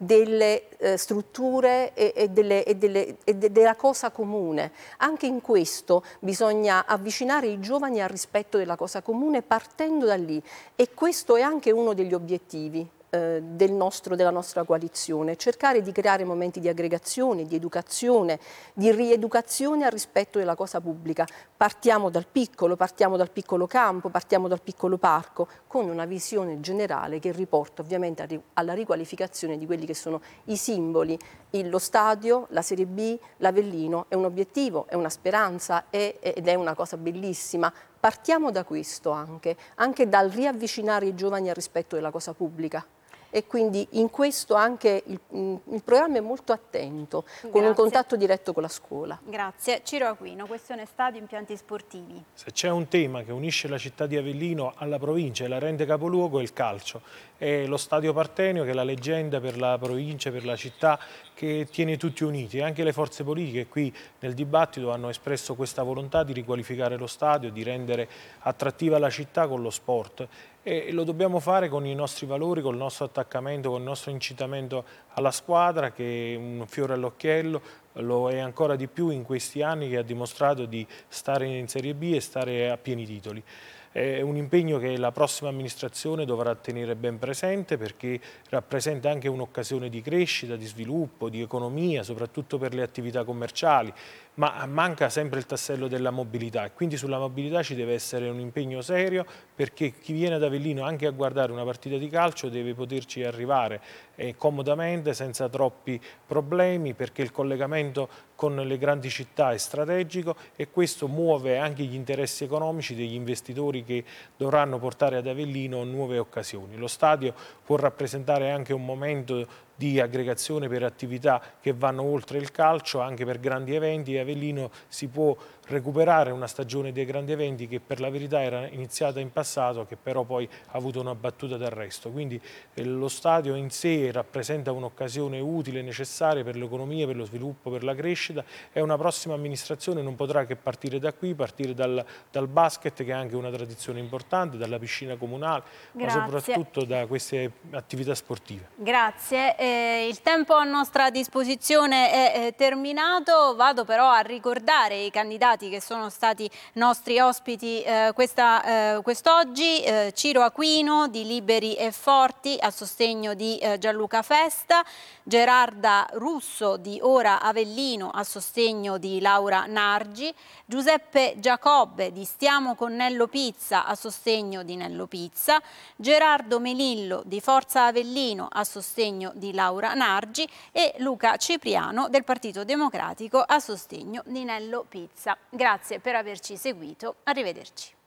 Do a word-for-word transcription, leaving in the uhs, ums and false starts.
delle eh, strutture e, e, delle, e, delle, e de, della cosa comune. Anche in questo bisogna avvicinare i giovani al rispetto della cosa comune partendo da lì, e questo è anche uno degli obiettivi Del nostro, della nostra coalizione, cercare di creare momenti di aggregazione, di educazione, di rieducazione al rispetto della cosa pubblica. Partiamo dal piccolo, partiamo dal piccolo campo, partiamo dal piccolo parco, con una visione generale che riporta ovviamente alla riqualificazione di quelli che sono i simboli. Lo stadio, la Serie B, l'Avellino è un obiettivo, è una speranza è, ed è una cosa bellissima. Partiamo da questo anche, anche dal riavvicinare i giovani al rispetto della cosa pubblica. E quindi in questo anche il, il programma è molto attento, con Grazie. un contatto diretto con la scuola. Grazie. Ciro Aquino, questione stadio, impianti sportivi. Se c'è un tema che unisce la città di Avellino alla provincia e la rende capoluogo è il calcio. È lo stadio Partenio che è la leggenda per la provincia, per la città, che tiene tutti uniti. Anche le forze politiche qui nel dibattito hanno espresso questa volontà di riqualificare lo stadio, di rendere attrattiva la città con lo sport. E lo dobbiamo fare con i nostri valori, con il nostro attaccamento, con il nostro incitamento alla squadra, che è un fiore all'occhiello, lo è ancora di più in questi anni, che ha dimostrato di stare in Serie B e stare a pieni titoli. È un impegno che la prossima amministrazione dovrà tenere ben presente, perché rappresenta anche un'occasione di crescita, di sviluppo, di economia, soprattutto per le attività commerciali, ma manca sempre il tassello della mobilità, e quindi sulla mobilità ci deve essere un impegno serio, perché chi viene ad Avellino anche a guardare una partita di calcio deve poterci arrivare eh, comodamente, senza troppi problemi, perché il collegamento con le grandi città è strategico, e questo muove anche gli interessi economici degli investitori che dovranno portare ad Avellino nuove occasioni. Lo stadio può rappresentare anche un momento di aggregazione per attività che vanno oltre il calcio, anche per grandi eventi, e Avellino si può recuperare una stagione dei grandi eventi che per la verità era iniziata in passato, che però poi ha avuto una battuta d'arresto. Quindi eh, lo stadio in sé rappresenta un'occasione utile e necessaria per l'economia, per lo sviluppo, per la crescita, e una prossima amministrazione non potrà che partire da qui, partire dal, dal basket, che è anche una tradizione importante, dalla piscina comunale, Grazie. ma soprattutto da queste attività sportive. Grazie. Eh, il tempo a nostra disposizione è eh, terminato. Vado però a ricordare i candidati che sono stati nostri ospiti eh, questa, eh, quest'oggi. eh, Ciro Aquino di Liberi e Forti a sostegno di eh, Gianluca Festa, Gerarda Russo di Ora Avellino a sostegno di Laura Nargi, Giuseppe Giacobbe di Stiamo con Nello Pizza a sostegno di Nello Pizza, Gerardo Melillo di Forza Avellino a sostegno di Laura Nargi e Luca Cipriano del Partito Democratico a sostegno di Nello Pizza. Grazie per averci seguito, arrivederci.